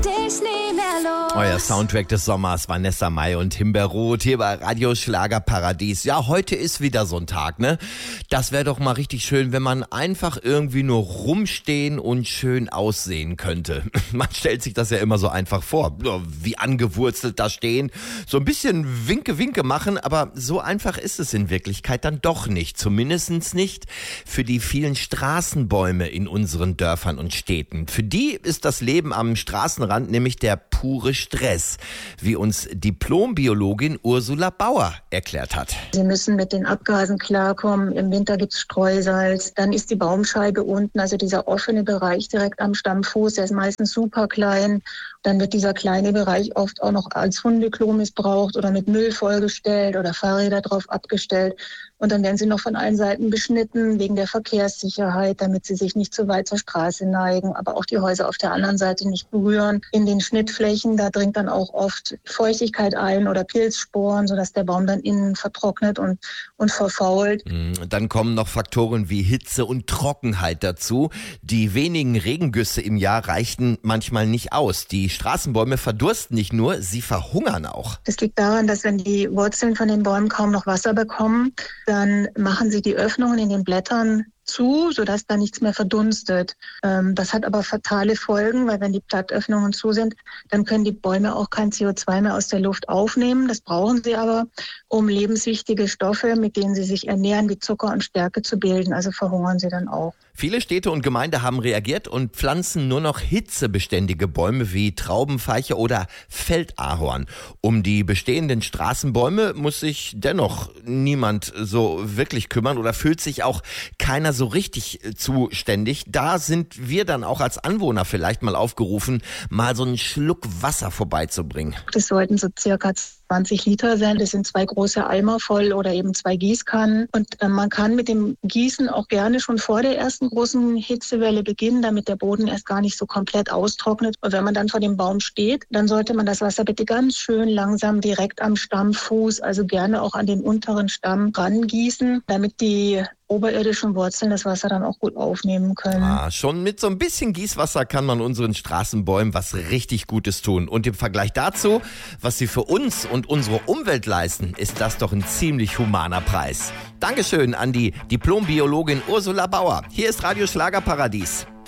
dich nie mehr los. Euer Soundtrack des Sommers, Vanessa Mai und Himbeerroth hier bei Radio Schlagerparadies. Ja, heute ist wieder so ein Tag, ne? Das wäre doch mal richtig schön, wenn man einfach irgendwie nur rumstehen und schön aussehen könnte. Man stellt sich das ja immer so einfach vor, wie angewurzelt da stehen, so ein bisschen Winke-Winke machen, aber so einfach ist es in Wirklichkeit dann doch nicht. Zumindest nicht für die vielen Straßenbäume in unseren Dörfern und Städten. Für die ist das Leben am Straßenrand nämlich der pure Stress, wie uns Diplombiologin Ursula Bauer erklärt hat. Sie müssen mit den Abgasen klarkommen. Im Winter gibt es Streusalz. Dann ist die Baumscheibe unten, also dieser offene Bereich direkt am Stammfuß, der ist meistens super klein. Dann wird dieser kleine Bereich oft auch noch als Hundeklo missbraucht oder mit Müll vollgestellt oder Fahrräder drauf abgestellt. Und dann werden sie noch von allen Seiten beschnitten wegen der Verkehrssicherheit, damit sie sich nicht zu weit zur Straße neigen, aber auch die Häuser auf der anderen Seite nicht berühren. In den Schnittflächen, da dringt dann auch oft Feuchtigkeit ein oder Pilzsporen, sodass der Baum dann innen vertrocknet und verfault. Dann kommen noch Faktoren wie Hitze und Trockenheit dazu. Die wenigen Regengüsse im Jahr reichen manchmal nicht aus. Die Straßenbäume verdursten nicht nur, sie verhungern auch. Das liegt daran, dass wenn die Wurzeln von den Bäumen kaum noch Wasser bekommen, dann machen sie die Öffnungen in den Blättern zu, sodass da nichts mehr verdunstet. Das hat aber fatale Folgen, weil wenn die Blattöffnungen zu sind, dann können die Bäume auch kein CO2 mehr aus der Luft aufnehmen. Das brauchen sie aber, um lebenswichtige Stoffe, mit denen sie sich ernähren, wie Zucker und Stärke zu bilden. Also verhungern sie dann auch. Viele Städte und Gemeinden haben reagiert und pflanzen nur noch hitzebeständige Bäume wie Traubenfeiche oder Feldahorn. Um die bestehenden Straßenbäume muss sich dennoch niemand so wirklich kümmern oder fühlt sich auch keiner so richtig zuständig. Da sind wir dann auch als Anwohner vielleicht mal aufgerufen, mal so einen Schluck Wasser vorbeizubringen. Das sollten so circa 20 Liter sein. Das sind 2 große Eimer voll oder eben 2 Gießkannen. Und man kann mit dem Gießen auch gerne schon vor der ersten großen Hitzewelle beginnen, damit der Boden erst gar nicht so komplett austrocknet. Und wenn man dann vor dem Baum steht, dann sollte man das Wasser bitte ganz schön langsam direkt am Stammfuß, also gerne auch an den unteren Stamm rangießen, damit die oberirdischen Wurzeln das Wasser dann auch gut aufnehmen können. Schon mit so ein bisschen Gießwasser kann man unseren Straßenbäumen was richtig Gutes tun. Und im Vergleich dazu, was sie für uns und unsere Umwelt leisten, ist das doch ein ziemlich humaner Preis. Dankeschön an die Diplombiologin Ursula Bauer. Hier ist Radio Schlagerparadies.